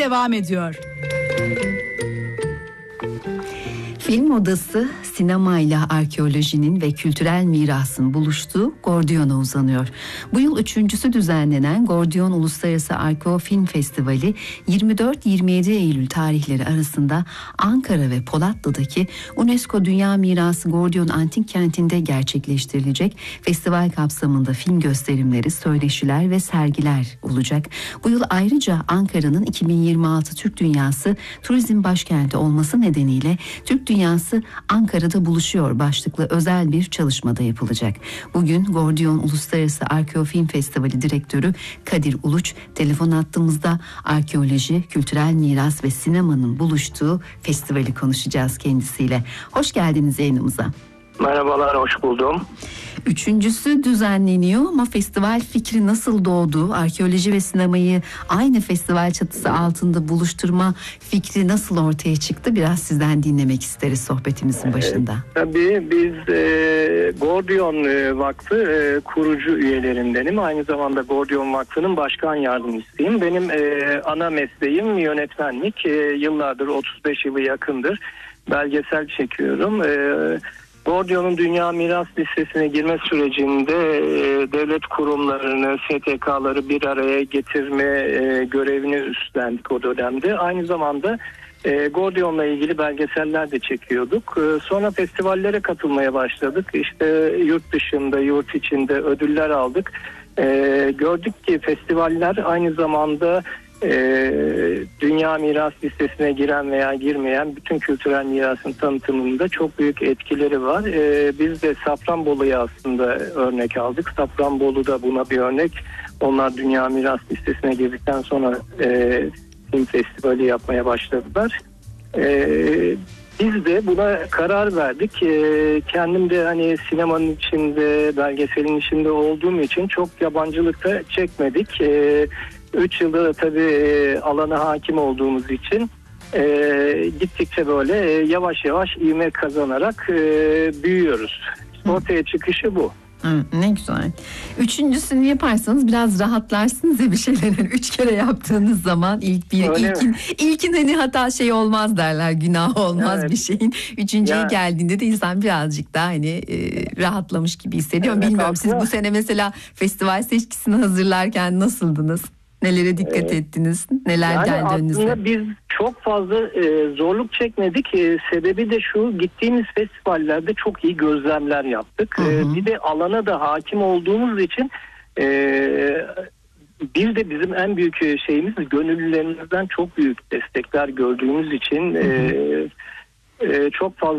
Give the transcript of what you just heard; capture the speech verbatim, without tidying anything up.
devam ediyor. Film Odası, sinemayla arkeolojinin ve kültürel mirasın buluştuğu Gordion'a uzanıyor. Bu yıl üçüncüsü düzenlenen Gordion Uluslararası Arkeo Film Festivali yirmi dört yirmi yedi Eylül tarihleri arasında Ankara ve Polatlı'daki UNESCO Dünya Mirası Gordion Antik Kenti'nde gerçekleştirilecek. Festival kapsamında film gösterimleri, söyleşiler ve sergiler olacak. Bu yıl ayrıca Ankara'nın iki bin yirmi altı Türk Dünyası Turizm Başkenti olması nedeniyle Türk Dünyası Ankara'da buluşuyor başlıklı özel bir çalışmada yapılacak. Bugün Gordion Uluslararası Arkeo Film Festivali Direktörü Kadir Uluç telefon attığımızda arkeoloji, kültürel miras ve sinemanın buluştuğu festivali konuşacağız kendisiyle. Hoş geldiniz yayınımıza. Merhabalar, hoş buldum. Üçüncüsü düzenleniyor ama festival fikri nasıl doğdu? Arkeoloji ve sinemayı aynı festival çatısı altında buluşturma fikri nasıl ortaya çıktı? Biraz sizden dinlemek isteriz sohbetimizin başında. Ee, tabii biz e, Gordion e, Vakfı e, kurucu üyelerindenim. Aynı zamanda Gordion Vakfı'nın başkan yardımcısıyım. Benim e, ana mesleğim yönetmenlik. E, yıllardır, otuz beş yılı yakındır belgesel çekiyorum. E, Gordion'un Dünya Miras Listesi'ne girme sürecinde e, devlet kurumlarını, S T K'ları bir araya getirme e, görevini üstlendik o dönemde. Aynı zamanda e, Gordion'la ilgili belgeseller de çekiyorduk. E, sonra festivallere katılmaya başladık. İşte yurt dışında, yurt içinde ödüller aldık. E, gördük ki festivaller aynı zamanda Ee, Dünya Miras Listesi'ne giren veya girmeyen bütün kültürel mirasın tanıtımında çok büyük etkileri var. Ee, biz de Safranbolu'ya aslında örnek aldık. Safranbolu da buna bir örnek. Onlar Dünya Miras Listesi'ne girdikten sonra e, film festivali yapmaya başladılar. Ee, biz de buna karar verdik. Ee, kendim de hani sinemanın içinde, belgeselin içinde olduğum için çok yabancılıkta çekmedik. Ee, Üç yılda da tabii e, alana hakim olduğumuz için e, gittikçe böyle e, yavaş yavaş ivme kazanarak e, büyüyoruz. Ortaya çıkışı bu. Hı, ne güzel. Üçüncüsünü yaparsanız biraz rahatlarsınız ya bir şeylerin. Üç kere yaptığınız zaman ilk bir Öyle ilkin mi? ilkin hani hata şey olmaz derler, günah olmaz Evet. bir şeyin. Üçüncüye Yani. geldiğinde de insan birazcık daha hani e, rahatlamış gibi hissediyor. Evet, Bilmiyorum siz aslında- bu sene mesela festival seçkisini hazırlarken nasıldınız? Nelere dikkat Ee, ettiniz? Neler Yani geldi önünüze? aslında biz çok fazla e, zorluk çekmedik. E, sebebi de şu, gittiğimiz festivallerde çok iyi gözlemler yaptık. Hı hı. E, bir de alana da hakim olduğumuz için e, bir de bizim en büyük şeyimiz gönüllülerimizden çok büyük destekler gördüğümüz için e, e, çok fazla